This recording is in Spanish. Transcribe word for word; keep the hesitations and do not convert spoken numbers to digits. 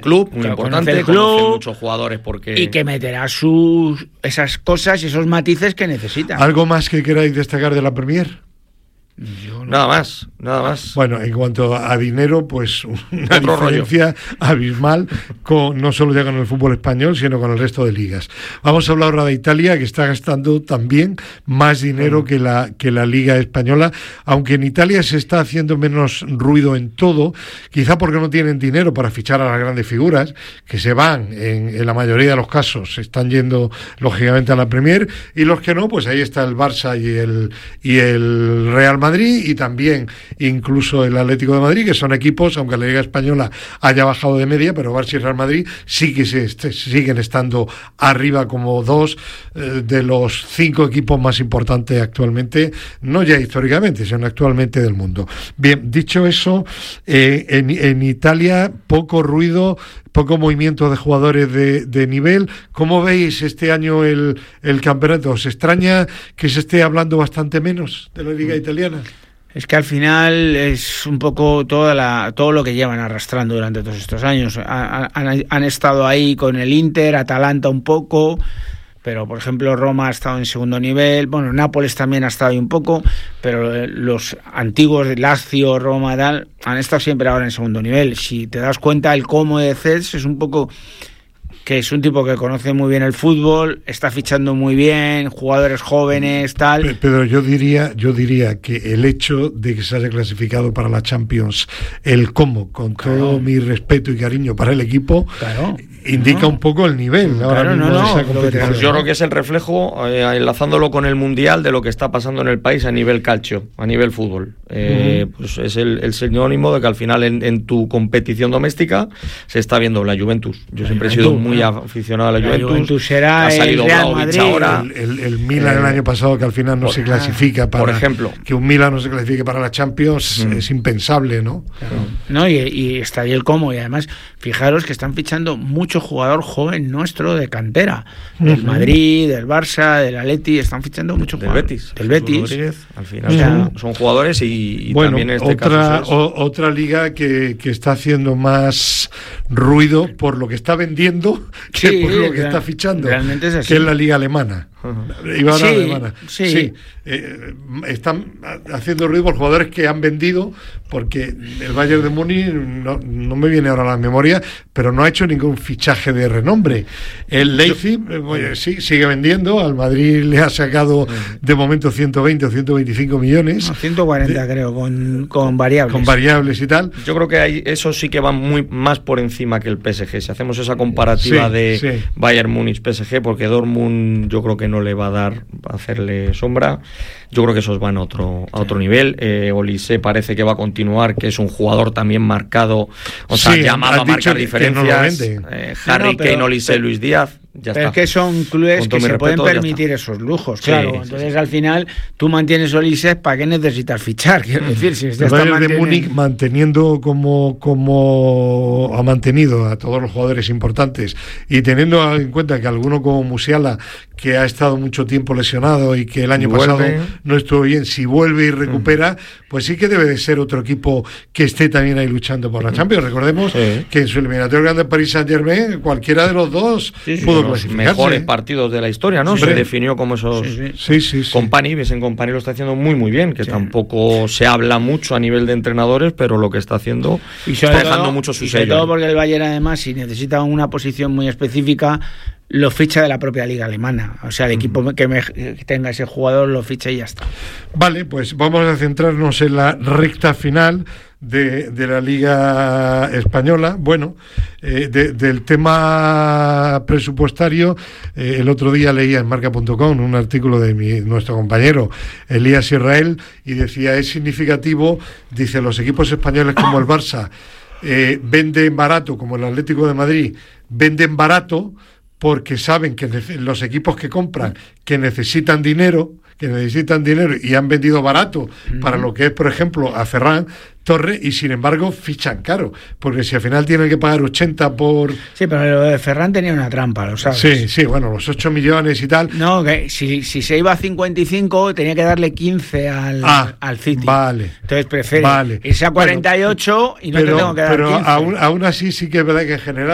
club, muy claro, importante, conoce el club, conoce muchos jugadores porque... Y que meterá sus esas cosas y esos matices que necesita. ¿Algo más que queráis destacar de la Premier? Yo no. Nada más, nada más. Bueno, en cuanto a dinero, pues una Otro diferencia rollo. abismal, con, no solo ya con el fútbol español, sino con el resto de ligas. Vamos a hablar ahora de Italia, que está gastando también más dinero mm. que la que la Liga Española, aunque en Italia se está haciendo menos ruido en todo, quizá porque no tienen dinero para fichar a las grandes figuras, que se van, en, en la mayoría de los casos, se están yendo lógicamente a la Premier, y los que no, pues ahí está el Barça y el, y el Real Madrid, y también incluso el Atlético de Madrid, que son equipos, aunque la Liga Española haya bajado de media, pero Barça y Real Madrid sí que se est- siguen estando arriba como dos eh, de los cinco equipos más importantes actualmente, no ya históricamente, sino actualmente del mundo. Bien, dicho eso, eh, en, en Italia poco ruido, poco movimiento de jugadores de, de nivel. ¿Cómo veis este año el, el campeonato? ¿Os extraña que se esté hablando bastante menos de la Liga Italiana? Es que al final es un poco toda la, todo lo que llevan arrastrando durante todos estos años. Han, han, han estado ahí con el Inter, Atalanta un poco, pero por ejemplo Roma ha estado en segundo nivel, bueno, Nápoles también ha estado ahí un poco, pero los antiguos de Lazio, Roma, tal, han estado siempre ahora en segundo nivel. Si te das cuenta, el Como de Cés es un poco... que es un tipo que conoce muy bien el fútbol, está fichando muy bien, jugadores jóvenes, tal. Pero yo diría, yo diría que el hecho de que se haya clasificado para la Champions, el Como, con claro. todo mi respeto y cariño para el equipo, claro. indica no. un poco el nivel claro, ahora mismo no, no, de esa competición. Pues yo creo que es el reflejo, eh, enlazándolo con el Mundial, de lo que está pasando en el país a nivel calcio, a nivel fútbol. Eh, uh-huh. Pues es el, el sinónimo de que al final en, en tu competición doméstica se está viendo la Juventus. Yo la siempre Juventus, he sido muy ¿no? aficionado a la, la Juventus. Juventus será ha salido el Real Madrid. Ahora. El, el, el Milan eh, el año pasado, que al final no por, se clasifica para... Por ejemplo. Que un Milan no se clasifique para la Champions mm. es impensable, ¿no? Claro. No, y, y está ahí el Como. Y además, fijaros que están fichando mucho jugador joven nuestro de cantera. Del uh-huh. Madrid, del Barça, del Atleti, están fichando mucho del jugador. Betis. Del Betis. Rodríguez, al final uh-huh. son, son jugadores y, y bueno, también en este otra, caso... O, otra liga que, que está haciendo más ruido por lo que está vendiendo que sí, por lo que claro. está fichando, realmente es así. Que es la liga alemana. Uh-huh. Iba a sí, alemana. Sí, sí. Eh, están haciendo ruido por jugadores que han vendido, porque el Bayern de Múnich no, no me viene ahora a la memoria, pero no ha hecho ningún fichaje de renombre. El Leipzig eh, sí, sigue vendiendo, al Madrid le ha sacado de momento ciento veinte o ciento veinticinco millones. No, ciento cuarenta de, creo, con, con variables. Con variables y tal. Yo creo que hay, eso sí que va muy más por encima que el P S G. Si hacemos esa comparativa sí, de sí. Bayern Múnich-P S G, porque Dortmund yo creo que no le va a dar a hacerle sombra. Yo creo que esos van a otro a otro nivel. Eh, Olise parece que va a continuar, que es un jugador también marcado, o sea, sí, llamado a marcar que, diferencias. Que no eh, Harry no, no, pero, Kane, Olise, Luis Díaz. Ya pero está. es que son clubes que se respeto, pueden permitir esos lujos, sí, claro. sí, Entonces sí. al final tú mantienes Olise, ¿para qué necesitas fichar? Quiero decir, si el Bayern mantiene... de Múnich manteniendo como como ha mantenido a todos los jugadores importantes y teniendo en cuenta que alguno como Musiala, que ha estado mucho tiempo lesionado y que el año vuelve. pasado no estuvo bien, si vuelve y recupera, mm. pues sí que debe de ser otro equipo que esté también ahí luchando por la Champions. Recordemos sí. que en su eliminatorio grande París Saint-Germain, cualquiera de los dos sí, sí, pudo los clasificarse. Mejores partidos de la historia, ¿no? Sí, se sí. definió como esos sí, sí. Sí, sí, sí. Company, ves en Company lo está haciendo muy muy bien, que sí. tampoco se habla mucho a nivel de entrenadores, pero lo que está haciendo y está dejando mucho su y sello. Sobre todo porque el Bayern además, si necesita una posición muy específica, lo ficha de la propia liga alemana. O sea, el equipo uh-huh. que, me, que tenga ese jugador lo ficha y ya está. Vale, pues vamos a centrarnos en la recta final de, de la Liga Española. Bueno, eh, de, del tema presupuestario, eh, el otro día leía en marca punto com un artículo de mi, nuestro compañero Elías Israel y decía, es significativo, dice, los equipos españoles como el Barça eh, venden barato, como el Atlético de Madrid, venden barato porque saben que los equipos que compran que necesitan dinero, que necesitan dinero y han vendido barato uh-huh. para lo que es, por ejemplo, a Ferran Torres, y sin embargo fichan caro, porque si al final tienen que pagar ochenta por... Sí, pero lo de Ferran tenía una trampa, ¿lo sabes? Sí, sí, bueno, los ocho millones y tal. No, que si, si se iba a cincuenta y cinco tenía que darle quince al, ah, al City. Vale. Entonces prefiere vale. irse a cuarenta y ocho bueno, y no pero, te tengo que dar pero quince. Pero aún, aún así sí que es verdad que en general